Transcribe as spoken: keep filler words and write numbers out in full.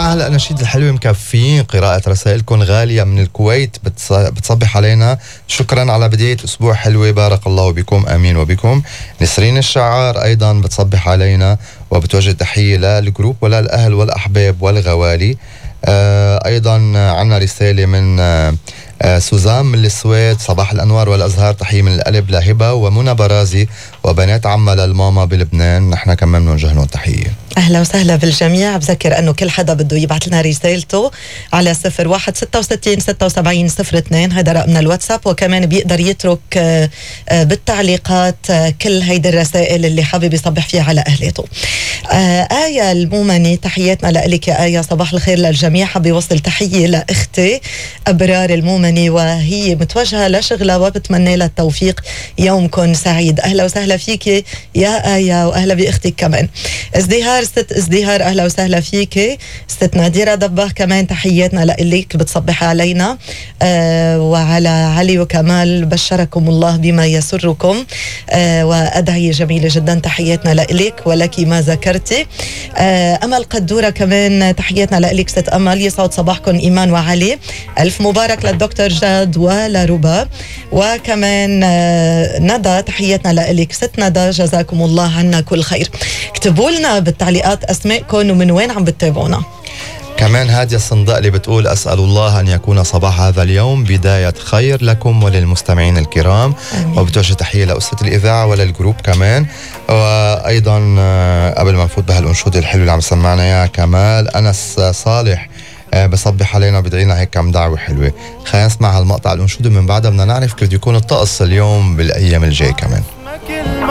مع هالأناشيد الحلوة مكفين قراءة رسائلكم. غالية من الكويت بتص... بتصبح علينا، شكرا على بداية أسبوع حلوة، بارك الله بكم، آمين وبكم. نسرين الشعار أيضا بتصبح علينا وبتوجه تحية للجروب وللأهل والأحباب والغوالي. آه أيضا عنا رسالة من آه آه سوزان من السويد، صباح الأنوار والأزهار، تحية من القلب لهبة ومنى برازي وبنات عمّا للماما بلبنان، نحن كمان بنوجه لهم تحية. أهلا وسهلا بالجميع. بذكر أنه كل حدا بده يبعث لنا رسالته على صفر واحد ستة وستين ستة وسبعين صفر اثنين، هذا رقمنا الواتساب، وكمان بيقدر يترك بالتعليقات كل هيدي الرسائل اللي حابب يصبح فيها على أهلته. آية المومني، تحياتنا لك يا آية، صباح الخير للجميع. حابة يوصل تحية لأختي أبرار المومني وهي متوجهة لشغلة وبتمنى لها التوفيق، يومكم سعيد. أهلا وسهلا فيك يا آية وأهلا بأختك كمان. ازدهار، ست ازدهار، أهلا وسهلا فيك. ست نادرة دباه كمان تحياتنا لك، بتصبح علينا آه وعلى علي وكمال، بشركم الله بما يسركم آه وأدعي جميلة جدا، تحياتنا لك ولك ما ذكرتي. آه أمل قدورة كمان تحياتنا لك ست أمل، يسعد صباحكم إيمان وعلي، ألف مبارك للدكتور جاد ولربا. وكمان آه ندى، تحياتنا لك ست ندى، جزاكم الله عنا كل خير. اكتبوا لنا بالتعليقات أسماءكم ومن وين عم بتتابعونا. كمان هادية الصندقلي بتقول أسأل الله أن يكون صباح هذا اليوم بداية خير لكم وللمستمعين الكرام، وبتوجه تحية لأسرة الإذاعة وللجروب كمان. وأيضا قبل ما نفوت بهالأنشودة الحلوة اللي عم سمعنا يا كمال، أنس صالح بصبح علينا بدعينا هيك كم دعوة حلوة. خلينا نسمع هالمقطع الأنشودة، من بعدها بدنا نعرف كيف يكون الطقس اليوم بالأيام الجاي كمان.